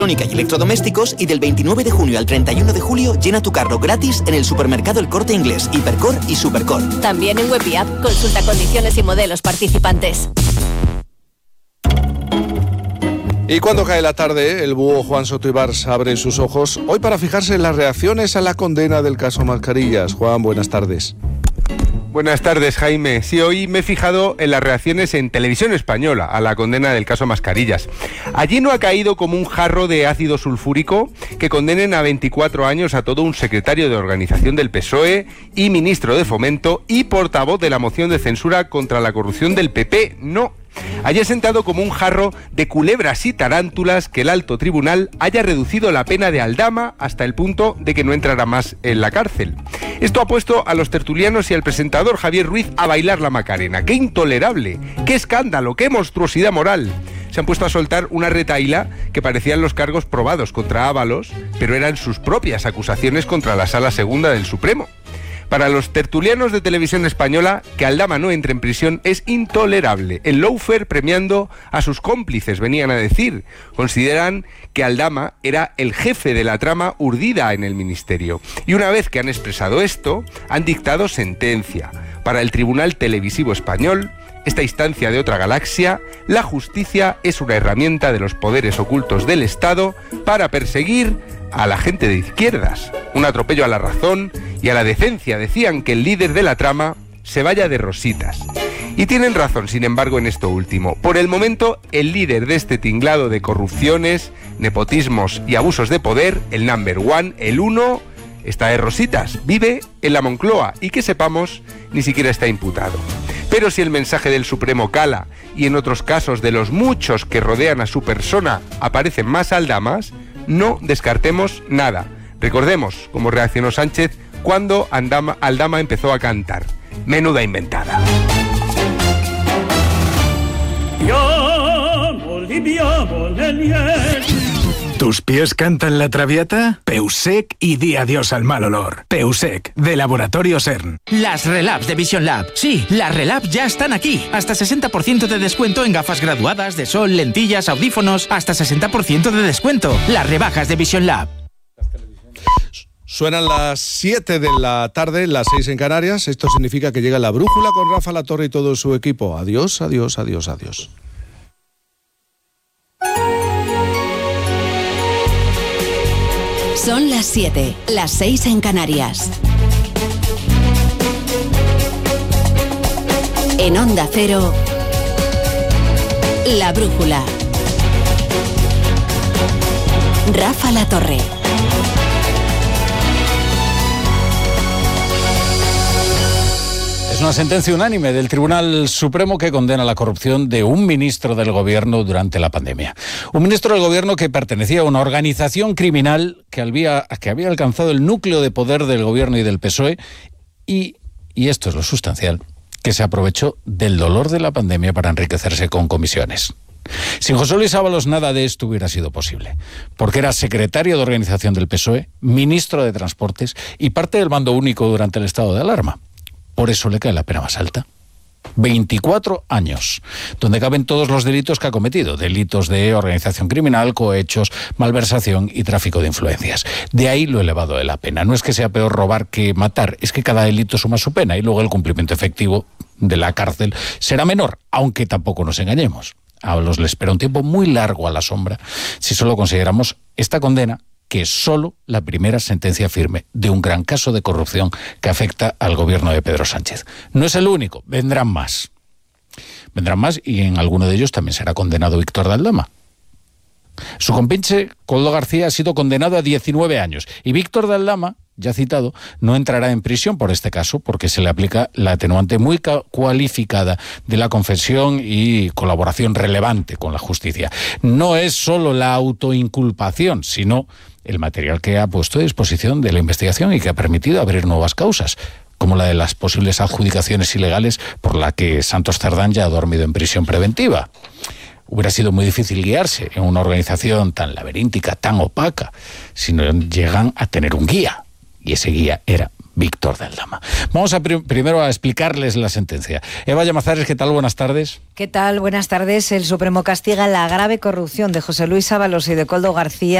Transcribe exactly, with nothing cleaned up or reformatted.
electrónica y electrodomésticos, y del veintinueve de junio al treinta y uno de julio llena tu carro gratis en el supermercado El Corte Inglés, Hipercor y Supercor. También en web y app. Consulta condiciones y modelos participantes. Y cuando cae la tarde, el búho Juan Soto Ibars abre sus ojos, hoy para fijarse en las reacciones a la condena del caso Mascarillas. Juan, buenas tardes. Buenas tardes, Jaime. Sí, hoy me he fijado en las reacciones en Televisión Española a la condena del caso Mascarillas. Allí no ha caído como un jarro de ácido sulfúrico que condenen a veinticuatro años a todo un secretario de organización del P S O E y ministro de Fomento y portavoz de la moción de censura contra la corrupción del P P. No. Haya sentado como un jarro de culebras y tarántulas que el alto tribunal haya reducido la pena de Aldama hasta el punto de que no entrará más en la cárcel. Esto ha puesto a los tertulianos y al presentador Javier Ruiz a bailar la Macarena. ¡Qué intolerable! ¡Qué escándalo! ¡Qué monstruosidad moral! Se han puesto a soltar una retahíla que parecían los cargos probados contra Ábalos, pero eran sus propias acusaciones contra la Sala Segunda del Supremo. Para los tertulianos de Televisión Española, que Aldama no entre en prisión es intolerable. El lawfare premiando a sus cómplices, venían a decir. Consideran que Aldama era el jefe de la trama urdida en el ministerio. Y una vez que han expresado esto, han dictado sentencia. Para el Tribunal Televisivo Español, esta instancia de otra galaxia, la justicia es una herramienta de los poderes ocultos del Estado para perseguir a la gente de izquierdas. Un atropello a la razón y a la decencia. Decían que el líder de la trama se vaya de rositas. Y tienen razón, sin embargo, en esto último. Por el momento, el líder de este tinglado de corrupciones, nepotismos y abusos de poder, el number one, el uno, está de rositas, vive en la Moncloa y que sepamos, ni siquiera está imputado. Pero si el mensaje del Supremo cala y en otros casos de los muchos que rodean a su persona aparecen más aldamas, no descartemos nada. Recordemos cómo reaccionó Sánchez cuando Andama, Aldama empezó a cantar. Menuda inventada. ¿Tus pies cantan la traviata? Peusec y di adiós al mal olor. Peusec, de Laboratorio CERN. Las Relabs de Vision Lab. Sí, las Relabs ya están aquí. Hasta sesenta por ciento de descuento en gafas graduadas, de sol, lentillas, audífonos. Hasta sesenta por ciento de descuento. Las rebajas de Vision Lab. Suenan las siete de la tarde, las seis en Canarias. Esto significa que llega La Brújula con Rafa Latorre y todo su equipo. Adiós, adiós, adiós, adiós. Son las siete, las seis en Canarias. En Onda Cero, La Brújula. Rafa Latorre. Una sentencia unánime del Tribunal Supremo que condena la corrupción de un ministro del gobierno durante la pandemia. Un ministro del gobierno que pertenecía a una organización criminal que había, que había alcanzado el núcleo de poder del gobierno y del P S O E y, y esto es lo sustancial, que se aprovechó del dolor de la pandemia para enriquecerse con comisiones. Sin José Luis Ábalos nada de esto hubiera sido posible, porque era secretario de organización del P S O E, ministro de Transportes y parte del mando único durante el estado de alarma. Por eso le cae la pena más alta. veinticuatro años, donde caben todos los delitos que ha cometido. Delitos de organización criminal, cohechos, malversación y tráfico de influencias. De ahí lo elevado de la pena. No es que sea peor robar que matar, es que cada delito suma su pena y luego el cumplimiento efectivo de la cárcel será menor, aunque tampoco nos engañemos. A los le espera un tiempo muy largo a la sombra si solo consideramos esta condena, que es solo la primera sentencia firme de un gran caso de corrupción que afecta al gobierno de Pedro Sánchez. No es el único, vendrán más. Vendrán más y en alguno de ellos también será condenado Víctor de Aldama. Su compinche, Koldo García, ha sido condenado a diecinueve años y Víctor de Aldama, ya citado, no entrará en prisión por este caso porque se le aplica la atenuante muy cualificada de la confesión y colaboración relevante con la justicia. No es solo la autoinculpación, sino el material que ha puesto a disposición de la investigación y que ha permitido abrir nuevas causas, como la de las posibles adjudicaciones ilegales por la que Santos Cerdán ya ha dormido en prisión preventiva. Hubiera sido muy difícil guiarse en una organización tan laberíntica, tan opaca, si no llegan a tener un guía. Y ese guía era Víctor de Aldama. Vamos a pr- primero a explicarles la sentencia. Eva Llamazares, ¿qué tal? Buenas tardes. ¿Qué tal? Buenas tardes. El Supremo castiga la grave corrupción de José Luis Ábalos y de Koldo García